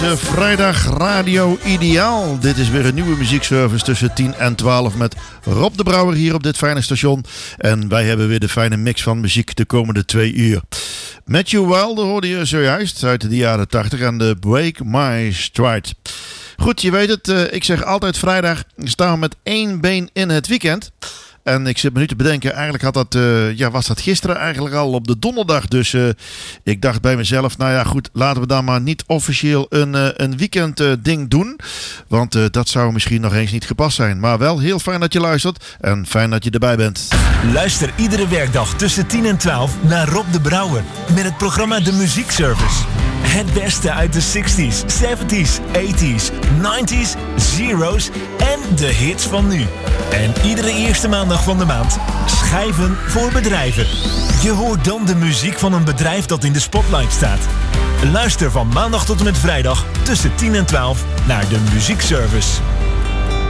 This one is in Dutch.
De vrijdag Radio Ideaal. Dit is weer een nieuwe muziekservice tussen 10 en 12 met Rob de Brouwer hier op dit fijne station. En wij hebben weer de fijne mix van muziek de komende 2 uur. Matthew Wilder hoorde je zojuist uit de jaren 80 en de Break My Stride. Goed, je weet het, ik zeg altijd vrijdag staan we met 1 been in het weekend. En ik zit me nu te bedenken, eigenlijk had dat, was dat gisteren eigenlijk al op de donderdag. Dus ik dacht bij mezelf, nou ja goed, laten we dan maar niet officieel een weekend ding doen. Want dat zou misschien nog eens niet gepast zijn. Maar wel heel fijn dat je luistert en fijn dat je erbij bent. Luister iedere werkdag tussen 10 en 12 naar Rob de Brouwer met het programma De Muziekservice. Het beste uit de 60s, 70s, 80s, 90s, zero's en de hits van nu. En iedere eerste maandag van de maand schijven voor bedrijven. Je hoort dan de muziek van een bedrijf dat in de spotlight staat. Luister van maandag tot en met vrijdag tussen 10 en 12 naar De Muziekservice.